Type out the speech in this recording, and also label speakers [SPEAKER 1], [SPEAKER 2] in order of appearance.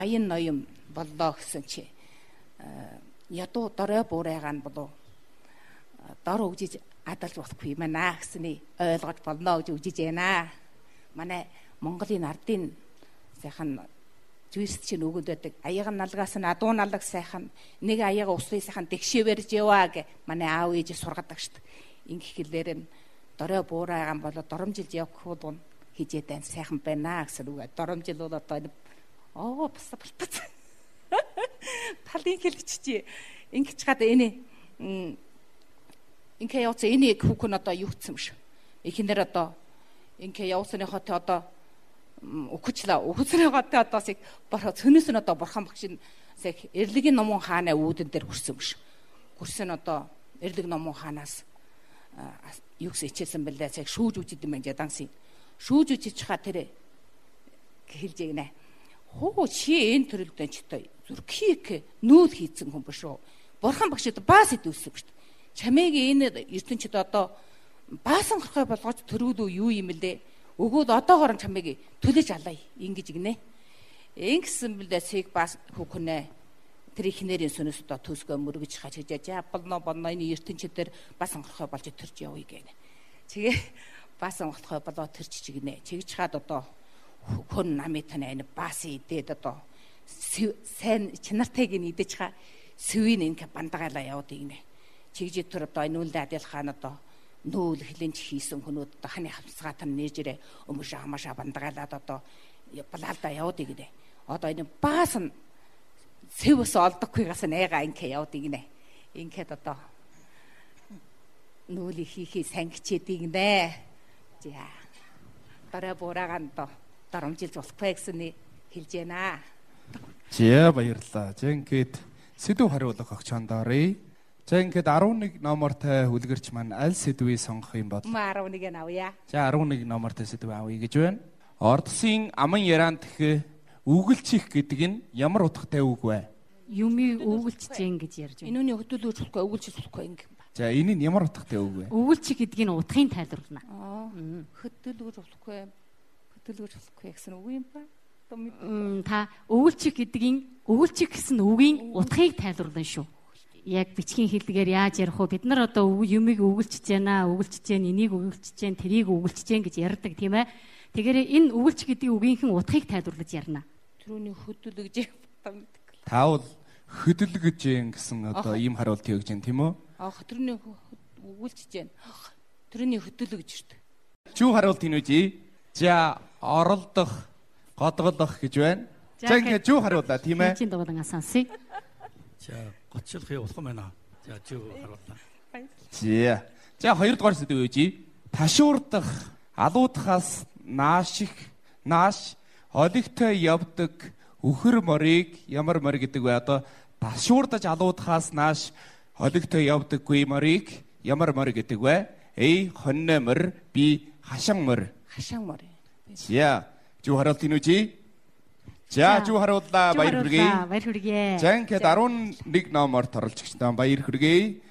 [SPEAKER 1] аян ноём боллоо гэсэн чи ядуу дорой буурайгаа нь болов дор өгжиж адалж болохгүй юм аа гэсний ойлгож болно гэж үжиж байна. Манай Монголын ардын сайхан жүйс чинь өгöd байдаг. Аяга налгаас нь адуу налаг сайхан нэг аяга услын сайхан тэгшээ барьж яваа гэ манай аав ээж сургадаг штт. Ингэх хэлээр нь дорой буурайгаа нь болоо доромжилж явах хууд хижээд байна сайхан байна гэсэн үг. Доромжил бол одоо бас балтц. Талын хэлчихжээ. Ингэж чад энэ ингээ явц энийг хүүхэн одоо юу гэсэн биш. Эхнэр одоо ингээ явсны хот одоо өгчлээ. Өгсөний хот одоо сэг борхоо цөнөөс нь одоо бурхан багш сэг эрлэгийн номон хаана үүдэн дээр хүрсэн биш. Хүрсэн одоо эрлэг номон хаанаас юу гэсэн хичээсэн бэлээ сэг шүүж үжид юм байна дансын. Шүүж үжиж чаа тэр хэлж ийнэ. Хоо чи энэ төрөлдөө ч одоо зүрхийг нүүл хийцэн хүн биш үү? Бурхан багшд баас идүүлсэн биш. Чамайг энэ ертөнцид одоо баасан гарахай болгож төрүүлүү юу юм лээ? Өгөөд одоогоор чамайг төлөж алая ингэж гинэ. Ингэсэн бэлээ сэг бас хүүхнээ тэр ихнэрийн сүнэс одоо төсгөө мөргөж хачиж болно энэ ертөнцид дээр баасан гарахай болж төрж явъя гэнэ. Тэгээ баасан гарахай болоо төрч гинэ. Чигж хаад одоо хүн намын тань баас идээд одоо сайн чанартайг идэж ха свийн ингээ бандагаалаа яваад игнэ. Чигж тэр одоо энэ үлдээ адил хаан одоо нүүл хилэнч хийсэн хүмүүд одоо ханы хамсгаа тань нээжрээ өмш хамаашаа бандагаалаад одоо балаалда яваад игнэ. Одоо энэ баас нь сэвс олдохгүйгаас нэга ингээ яваад игнэ. Ингээд одоо нүүлийг хийхээ сангичээд игнэ. За. Дараа бураагаан одоо дарамжилж болохгүй гэсний хэлж байна.
[SPEAKER 2] За баярлалаа. За ингээд сэдв хариулах огчонд оръё. За ингээд 11 номортой хүлгэрч маань аль сэдвийг сонгох юм бол?
[SPEAKER 1] 11-ийг авъя.
[SPEAKER 2] За 11 номортой сэдв авъя гэж байна. Ордсын аман яраанд үгэлчих гэдэг нь ямар утгатай үг вэ?
[SPEAKER 3] Юмыг үгэлчж гин гэж ярьж байна.
[SPEAKER 1] Энүүний хөдөлгөөж болохгүй үгэлжиж болохгүй ингэ юм ба.
[SPEAKER 2] За энэ нь ямар утгатай үг вэ?
[SPEAKER 3] Үгэлчих гэдгийг нь утгыг тайлбарлана.
[SPEAKER 1] Хөдөлгөөж болохгүй гэсэн үг юм ба.
[SPEAKER 3] Та өгүүлчих гэдгийг өгүүлчих гэсэн үгийн утгыг тайлбарлана шүү. Яг бичгийн хэллэгээр яаж ярих вэ? Бид нар одоо юмыг өгүүлчихэж байна, энийг өгүүлчихэж байна, тэрийг өгүүлчихэж байна гэж ярьдаг тийм ээ. Тэгэхээр энэ өгүүлчих гэдэг үгийнхэн утгыг тайлбарлаж ярина.
[SPEAKER 1] Тэрүүний хөдөлгөж
[SPEAKER 2] Таавал хөдөлгөж гэсэн одоо ийм хариулт өгж байна тийм үү?
[SPEAKER 1] Тэрүүний өгүүлчихэж байна. Тэрүүний хөдөлгөж шүү дээ.
[SPEAKER 2] Чүү хариулт энэ үгүй. За оролдох годголох гэж байна. За ингээд юу хариуллаа тийм ээ?
[SPEAKER 3] Чин дуулан асансыг.
[SPEAKER 4] За гочлохыг болох байна. За юу хариуллаа.
[SPEAKER 2] За хоёрдугаар сэдв үгүй. Ташуурдах алуудахаас нааш олигтой явдаг үхэр морийг ямар мор гэдэг вэ? Одоо ташуурдаж алуудахаас нааш олигтой явдаггүй морийг ямар мор гэдэг вэ? A. Хоньной мор, B. Хашан мор.
[SPEAKER 1] Хашан мор.
[SPEAKER 2] За юу хариулт энэ үгүй. За юу хариуллаа баяр хүргэе.
[SPEAKER 3] Баяр хүргэе.
[SPEAKER 2] За ингээд 11 номоор торлцогчтой баяр хүргэе.